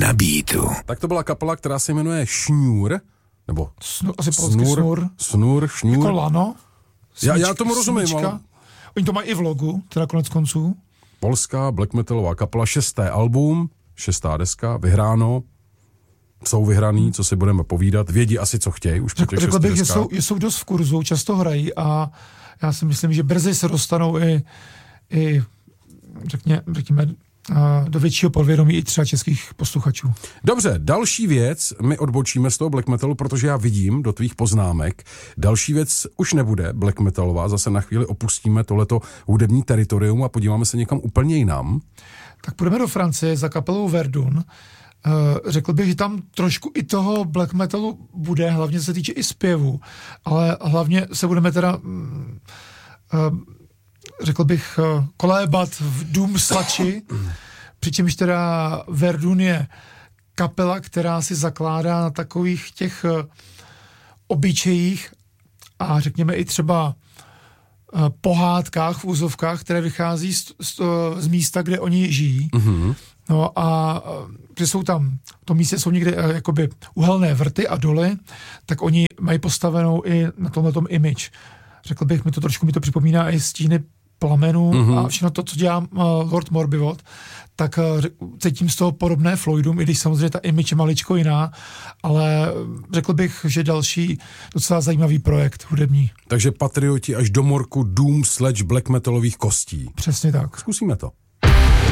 na beatu. Tak to byla kapela, která se jmenuje Šňůr, nebo asi polský Snur. Jako lano. Já tomu rozumím, ale... Oni to mají i v logu, teda konec konců. Polská black metalová kapela, 6. album, 6. deska, vyhráno. Jsou vyhraný, co si budeme povídat. Vědí asi, co chtějí už po těch 6 deskách. Řekl bych, že jsou dost v kurzu, často hrají a já si myslím, že brzy se dostanou i řekněme, do většího podvědomí i třeba českých posluchačů. Dobře, další věc, my odbočíme z toho black metalu, protože já vidím do tvých poznámek. Další věc už nebude black metalová, zase na chvíli opustíme tohleto hudební teritorium a podíváme se někam úplně jinam. Tak půjdeme do Francie za kapelou Verdun. Řekl bych, že tam trošku i toho black metalu bude, hlavně se týče i zpěvu, ale hlavně se budeme teda řekl bych, kolébat v doom slači, přičemž teda Verdun je kapela, která si zakládá na takových těch obyčejích a řekněme i třeba pohádkách v úzovkách, které vychází z místa, kde oni žijí. Mm-hmm. No a že jsou tam, v tom místě jsou někde jakoby uhelné vrty a doly, tak oni mají postavenou i na tomhletom image. Řekl bych, mi to připomíná i stíny plamenů a všechno to, co dělá Lord Morbivot, tak cítím z toho podobné Floydům, i když samozřejmě ta image je maličko jiná, ale řekl bych, že další docela zajímavý projekt hudební. Takže patrioti až do morku doom / black metalových kostí. Přesně tak. Zkusíme to.